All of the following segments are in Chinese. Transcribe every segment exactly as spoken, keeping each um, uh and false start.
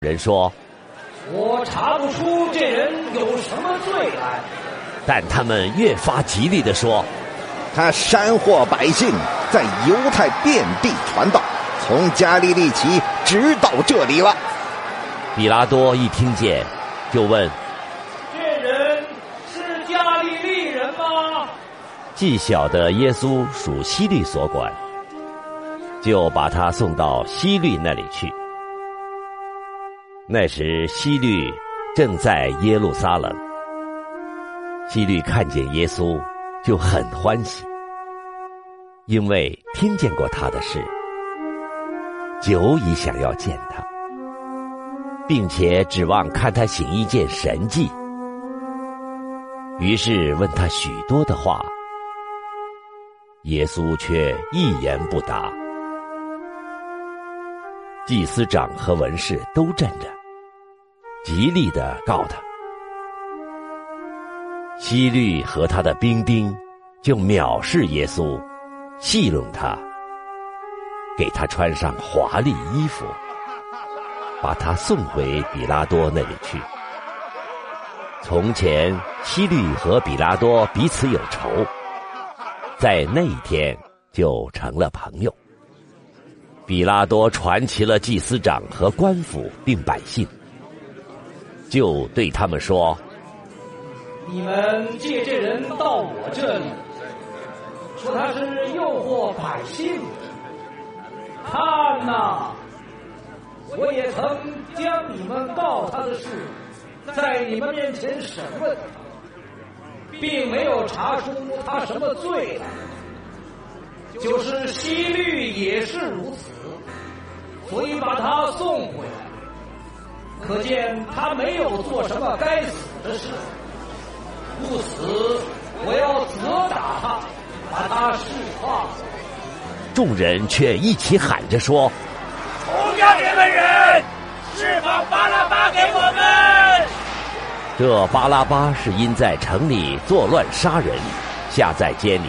人说： 我查不出这人有什么罪来。 但他们越发极力地说： 他煽惑百姓，在犹太遍地传道，从加利利起直到这里了。 比拉多一听见，就问： 这人是加利利人吗？ 既晓得耶稣属希律所管，就把他送到希律那里去。那时希律正在耶路撒冷，希律看见耶稣就很欢喜，因为听见过他的事，久已想要见他，并且指望看他行一件神迹，于是问他许多的话，耶稣却一言不答。祭司长和文士都站着，极力地告他。希律和他的兵丁就藐视耶稣，戏弄他，给他穿上华丽衣服，把他送回比拉多那里去。从前希律和比拉多彼此有仇，在那一天就成了朋友。比拉多传齐了祭司长和官府并百姓，就对他们说： 你们借这人到我这里，说他是诱惑百姓。看哪，我也曾将你们告他的事在你们面前审问，并没有查出他什么罪来。就是希律也是如此，所以把他送回来。可见他没有做什么该死的事，故此我要责打他，把他释放。 众人却一起喊着说： 同样这个人，释放巴拉巴给我们。 这巴拉巴是因在城里作乱杀人，下在监里。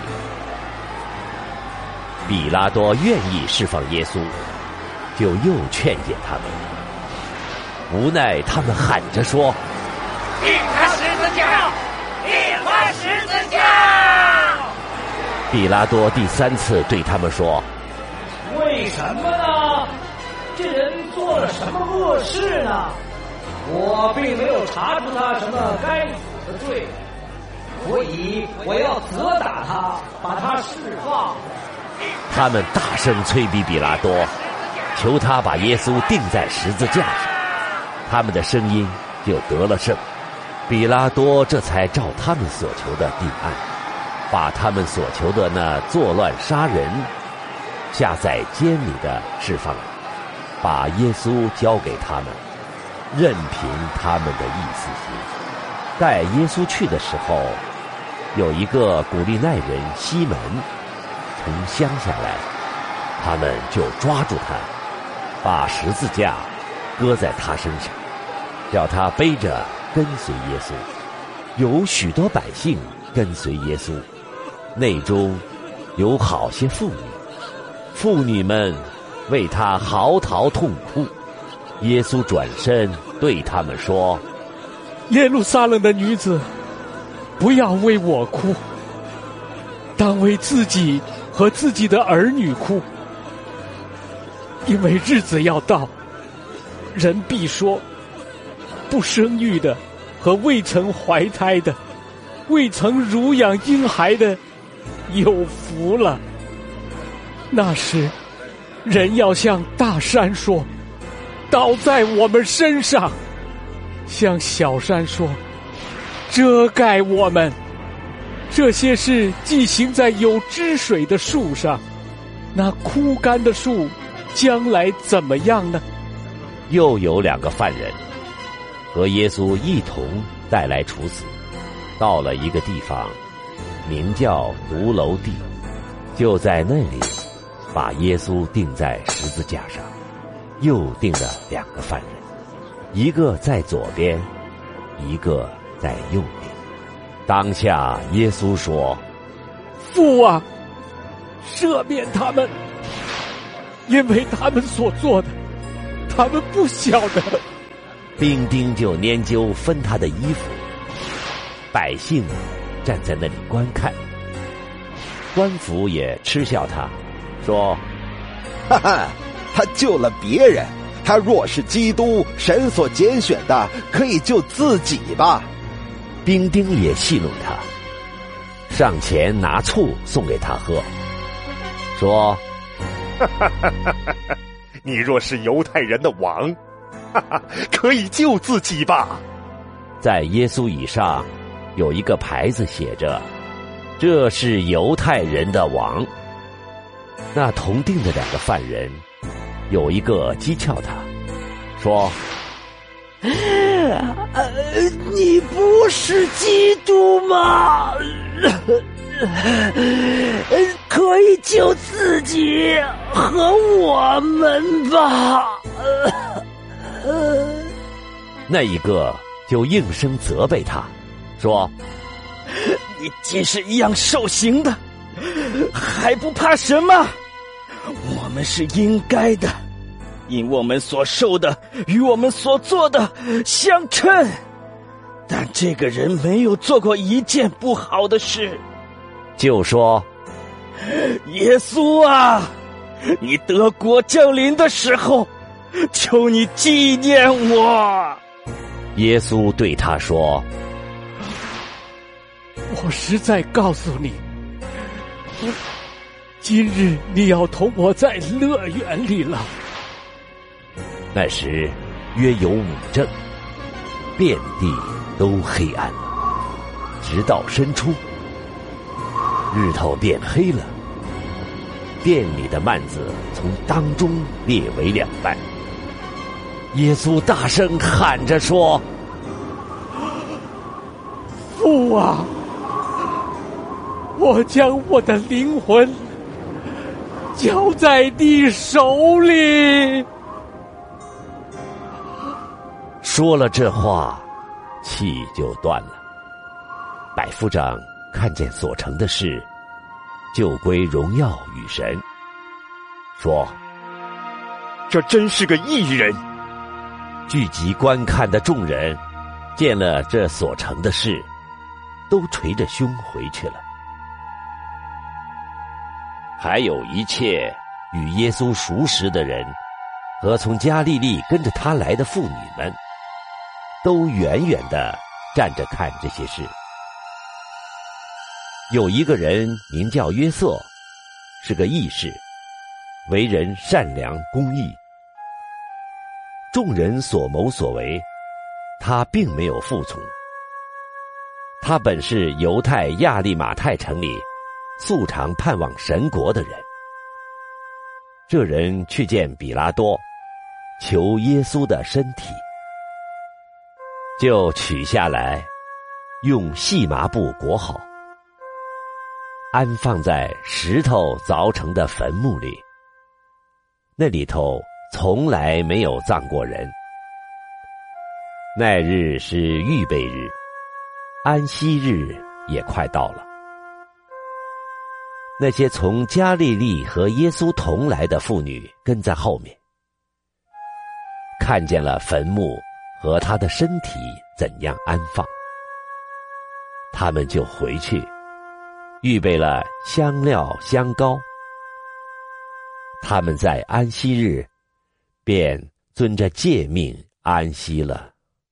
比拉多愿意释放耶稣，就又劝诫他们，无奈他们喊着说： 钉他十字架，钉他十字架。 比拉多第三次对他们说： 为什么呢？这人做了什么恶事呢？我并没有查出他什么该死的罪，所以我要责打他，把他释放。 他们大声催逼比拉多，求他把耶稣钉在十字架上。他们的声音就得了胜，比拉多这才照他们所求的定案，把他们所求的那作乱杀人下在监里的释放了，把耶稣交给他们，任凭他们的意思行。带耶稣去的时候，有一个古利奈人西门从乡下来，他们就抓住他，把十字架搁在他身上，叫他背着跟随耶稣。有许多百姓跟随耶稣，内中有好些妇女，妇女们为他嚎啕痛哭。耶稣转身对他们说： 耶路撒冷的女子，不要为我哭，当为自己和自己的儿女哭，因为日子要到，人必说，不生育的和未曾怀胎的，未曾乳养婴孩的，有福了。那时，人要向大山说，倒在我们身上，向小山说，遮盖我们。这些事既行在有汁水的树上，那枯干的树将来怎么样呢？ 又有两个犯人和耶稣一同带来处死，到了一个地方，名叫独楼地，就在那里把耶稣钉在十字架上，又钉了两个犯人，一个在左边，一个在右边。当下耶稣说： 父啊，赦免他们，因为他们所做的，他们不晓得兵丁就拈阄分他的衣服，百姓站在那里观看。官府也嗤笑他，说： 哈哈，他救了别人，他若是基督，神所拣选的，可以救自己吧。 兵丁也戏弄他，上前拿醋送给他喝，说： 哈哈哈哈哈！你若是犹太人的王，哈哈，可以救自己吧。 在耶稣以上有一个牌子写着：这是犹太人的王。那同定的两个犯人，有一个讥诮他，说： 呃，你不是基督吗？可以救自己和我们吧。 那一个就应声责备他，说： 你既是一样受刑的，还不怕什么？我们是应该的，因我们所受的与我们所做的相称。但这个人没有做过一件不好的事。 就说： 耶稣啊，你得国降临的时候，求你纪念我。 耶稣对他说： 我实在告诉你，今日你要同我在乐园里了。 那时约有五正，遍地都黑暗，直到申初，日头变黑了，殿里的幔子从当中裂为两半。耶稣大声喊着说： 父啊，我将我的灵魂交在你手里。 说了这话，气就断了。百夫长看见所成的事，就归荣耀与神，说： 这真是个义人。 聚集观看的众人见了这所成的事，都捶着胸回去了。还有一切与耶稣熟识的人和从加利利跟着他来的妇女们，都远远地站着看这些事。有一个人名叫约瑟，是个义士，为人善良公义。众人所谋所为，他并没有服从。他本是犹太亚利马太城里素常盼望神国的人。这人去见比拉多，求耶稣的身体，就取下来，用细麻布裹好，安放在石头凿成的坟墓里。那里头从来没有葬过人。那日是预备日，安息日也快到了。那些从加利利和耶稣同来的妇女跟在后面，看见了坟墓和他的身体怎样安放，他们就回去，预备了香料香膏。他们在安息日便遵着诫命安息了。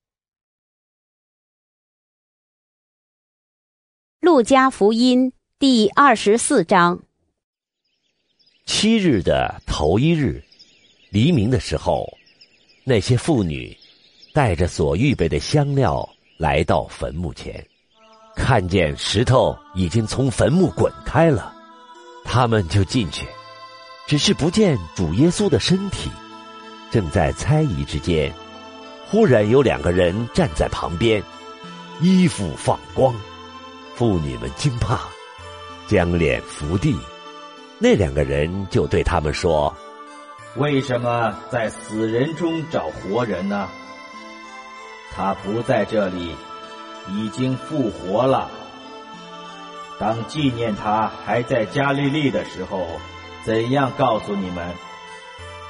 路加福音第二十四章。 七日的头一日，黎明的时候，那些妇女带着所预备的香料来到坟墓前，看见石头已经从坟墓滚开了，他们就进去，只是不见主耶稣的身体。正在猜疑之间，忽然有两个人站在旁边，衣服放光。妇女们惊怕，将脸伏地。那两个人就对他们说： 为什么在死人中找活人呢？他不在这里，已经复活了。当纪念他还在加利利的时候，怎样告诉你们